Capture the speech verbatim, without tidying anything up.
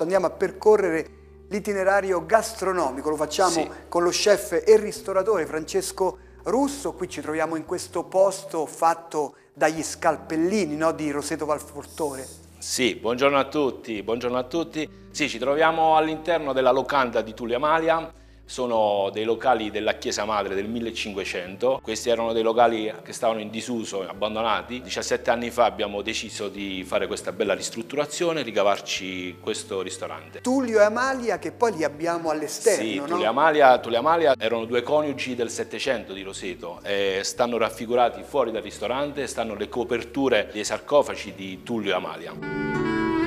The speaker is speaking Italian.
andiamo a percorrere l'itinerario gastronomico, lo facciamo Sì. con lo chef e ristoratore Francesco Russo. Qui ci troviamo in questo posto fatto dagli scalpellini, no, di Roseto Valfortore. Sì, buongiorno a tutti, buongiorno a tutti. Sì, ci troviamo all'interno della locanda di Tullio Amalia. Sono dei locali della Chiesa Madre del millecinquecento. Questi erano dei locali che stavano in disuso, abbandonati. diciassette anni fa abbiamo deciso di fare questa bella ristrutturazione e ricavarci questo ristorante. Tullio e Amalia, che poi li abbiamo all'esterno, Sì, no? Tullio e Amalia, Tullio e Amalia erano due coniugi del Settecento di Roseto e stanno raffigurati fuori dal ristorante, stanno le coperture dei sarcofagi di Tullio e Amalia.